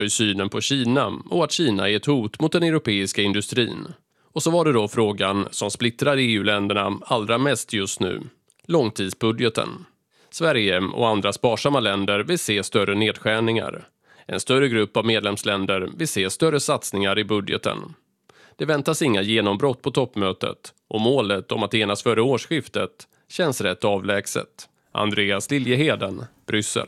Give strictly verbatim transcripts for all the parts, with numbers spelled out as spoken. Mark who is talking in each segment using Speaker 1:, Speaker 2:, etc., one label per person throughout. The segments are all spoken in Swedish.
Speaker 1: i synen på Kina och att Kina är ett hot mot den europeiska industrin. Och så var det då frågan som splittrar E U-länderna allra mest just nu. Långtidsbudgeten. Sverige och andra sparsamma länder vill se större nedskärningar. En större grupp av medlemsländer vill se större satsningar i budgeten. Det väntas inga genombrott på toppmötet och målet om att enas före årsskiftet känns rätt avlägset. Andreas Liljeheden, Bryssel.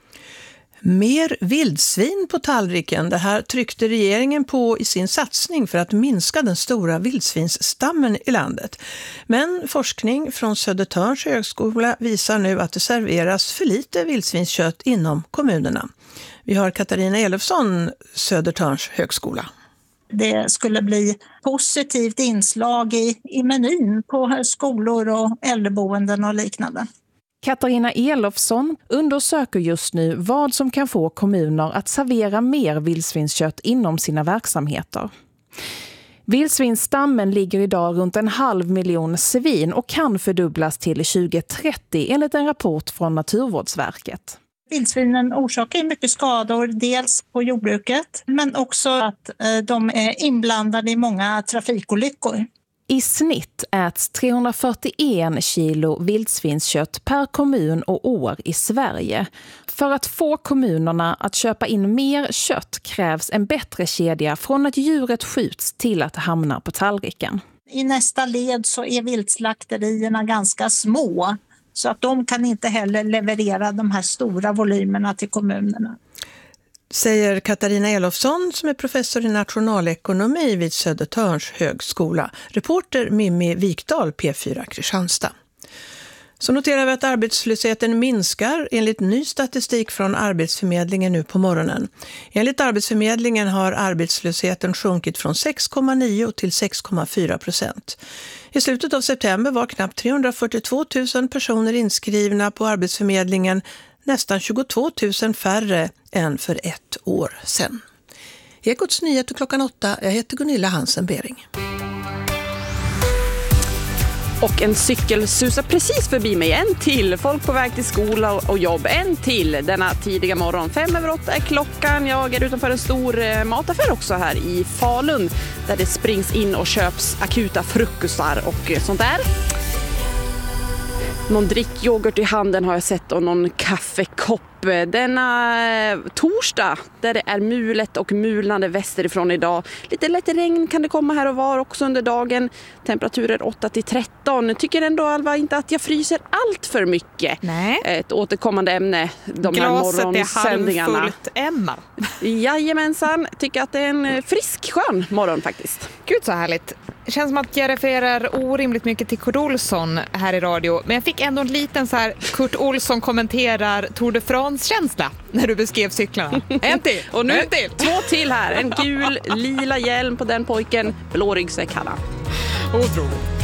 Speaker 2: Mer vildsvin på tallriken. Det här tryckte regeringen på i sin satsning för att minska den stora vildsvinsstammen i landet. Men forskning från Södertörns högskola visar nu att det serveras för lite vildsvinskött inom kommunerna. Vi har Katarina Elofsson, Södertörns högskola.
Speaker 3: Det skulle bli positivt inslag i, i menyn på skolor och äldreboenden och liknande.
Speaker 4: Katarina Elofsson undersöker just nu vad som kan få kommuner att servera mer vildsvinskött inom sina verksamheter. Vildsvinsstammen ligger idag runt en halv miljon svin och kan fördubblas till tjugo trettio enligt en rapport från Naturvårdsverket.
Speaker 3: Vildsvinen orsakar mycket skador, dels på jordbruket men också att de är inblandade i många trafikolyckor.
Speaker 4: I snitt äts trehundrafyrtioen kilo vildsvinskött per kommun och år i Sverige. För att få kommunerna att köpa in mer kött krävs en bättre kedja från att djuret skjuts till att hamna på tallriken.
Speaker 3: I nästa led så är viltslakterierna ganska små så att de kan inte heller leverera de här stora volymerna till kommunerna.
Speaker 2: Säger Katarina Elofsson som är professor i nationalekonomi vid Södertörns högskola. Reporter Mimmi Vikdal, P fyra Kristianstad. Så noterar vi att arbetslösheten minskar enligt ny statistik från Arbetsförmedlingen nu på morgonen. Enligt Arbetsförmedlingen har arbetslösheten sjunkit från sex komma nio till sex komma fyra procent. I slutet av september var knappt trehundrafyrtiotvå tusen personer inskrivna på Arbetsförmedlingen, nästan tjugotvå tusen färre än för ett år sedan. Ekots nyheter klockan åtta. Jag heter Gunilla Hansen-Bering.
Speaker 5: Och en cykel susar precis förbi mig. En till. Folk på väg till skola och jobb. En till denna tidiga morgon. Fem över åtta är klockan. Jag är utanför en stor mataffär också här i Falun. Där det springs in och köps akuta frukostar och sånt där. Någon drickyoghurt i handen har jag sett och någon kaffekopp. Denna torsdag där det är mulet och mulnande västerifrån idag. Lite lätt regn kan det komma här och var också under dagen. Temperaturer åtta till tretton. Tycker ändå Alva inte att jag fryser allt för mycket.
Speaker 6: Nej.
Speaker 5: Ett återkommande ämne de här morgonsändningarna.
Speaker 6: Glaset är halvfullt, Emma.
Speaker 5: Jajamensan. Tycker att det är en frisk, skön morgon faktiskt.
Speaker 6: Gud så härligt. Det känns som att jag refererar orimligt mycket till Kurt Olsson här i radio. Men jag fick ändå en liten så här Kurt Olsson kommenterar Tour de France-känsla när du beskrev cyklarna. En till!
Speaker 5: Och nu
Speaker 6: en till.
Speaker 5: Två till här. En gul, lila hjälm på den pojken. Blå ryggsäck hade han.
Speaker 6: Otroligt.